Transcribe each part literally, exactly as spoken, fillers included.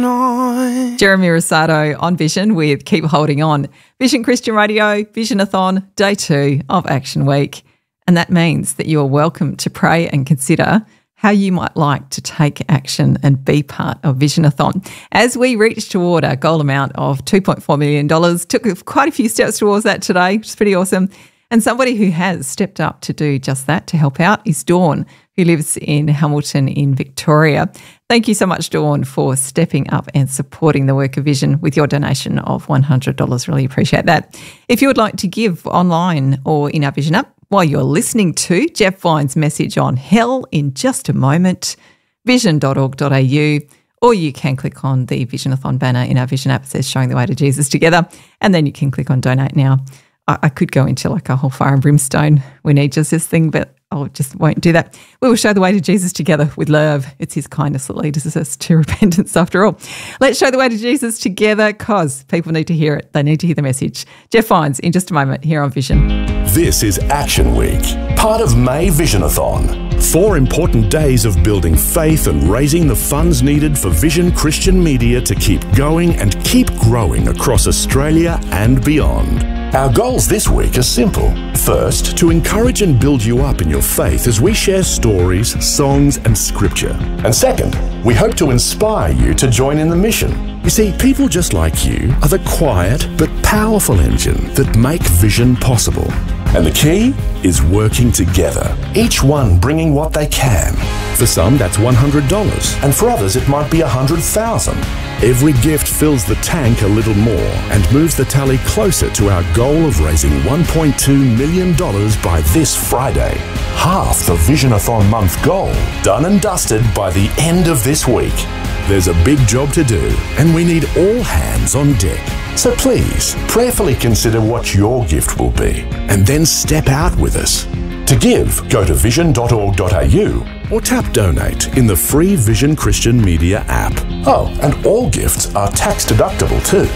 on. Jeremy Rosado on Vision with Keep Holding On. Vision Christian Radio, Vision-a-thon, day two of Action Week. And that means that you are welcome to pray and consider how you might like to take action and be part of Vision-a-thon. As we reach toward our goal amount of two point four million dollars, took quite a few steps towards that today, which is pretty awesome. And somebody who has stepped up to do just that, to help out, is Dawn, who lives in Hamilton in Victoria. Thank you so much, Dawn, for stepping up and supporting the work of Vision with your donation of one hundred dollars. Really appreciate that. If you would like to give online or in our Vision app while you're listening to Jeff Vine's message on hell in just a moment, vision dot org dot a u, or you can click on the Vision-a-thon banner in our Vision app. It says Showing the Way to Jesus Together, and then you can click on Donate Now. I, I could go into like a whole fire and brimstone, we need just this thing, but I just won't do that. We will show the way to Jesus together with love. It's his kindness that leads us to repentance after all. Let's show the way to Jesus together because people need to hear it. They need to hear the message. Jeff Vines in just a moment here on Vision. This is Action Week, part of May Vision-a-thon. Four important days of building faith and raising the funds needed for Vision Christian Media to keep going and keep growing across Australia and beyond. Our goals this week are simple. First, to encourage and build you up in your faith as we share stories, songs and scripture. And second, we hope to inspire you to join in the mission. You see, people just like you are the quiet but powerful engine that make Vision possible. And the key is working together, each one bringing what they can. For some, that's one hundred dollars. And for others, it might be one hundred thousand dollars. Every gift fills the tank a little more and moves the tally closer to our goal of raising one point two million dollars by this Friday. Half the Vision-a-thon month goal, done and dusted by the end of this week. There's a big job to do, and we need all hands on deck. So please, prayerfully consider what your gift will be. And then step out with us. To give, go to vision dot org dot a u or tap Donate in the free Vision Christian Media app. Oh, and all gifts are tax deductible too.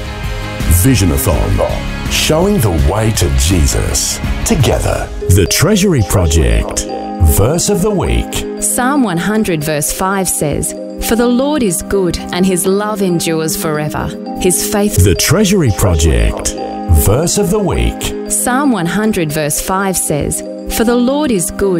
Vision-a-thon. Showing the way to Jesus. Together. The Treasury Project. Verse of the week. Psalm one hundred verse five says, "For the Lord is good and his love endures forever. His faith..." The Treasury Project. Verse of the week. Psalm one hundred verse five says, "For the Lord is good